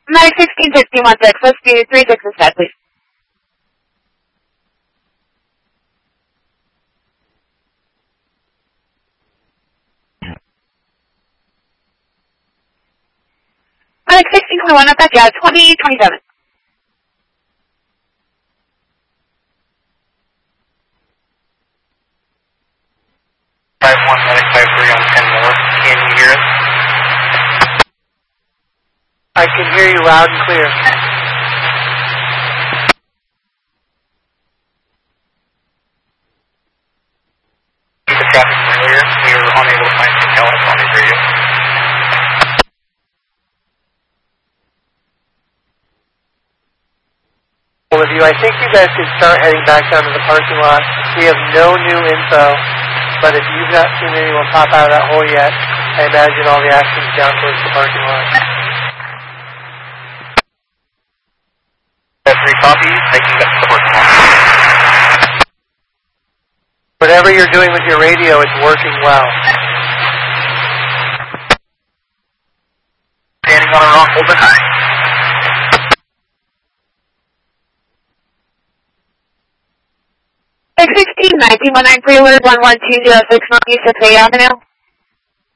My 1651 Texas, speed 3 Texas Sat, please. Alex 1621, up at 2027. Medic 53 on 10 North. Can you hear us? I can hear you loud and clear. The traffic earlier, we were unable to find some telephonic radio. All of you, I think you guys can start heading back down to the parking lot. We have no new info, but if you've not seen anyone pop out of that hole yet, I imagine all the action's down towards the parking lot. 3 copies, taking that to the parking lot. Whatever you're doing with your radio, it's working well. Standing on a rock, open high. X16 1919 Prelude 1120 6 Northeast of Fay Avenue.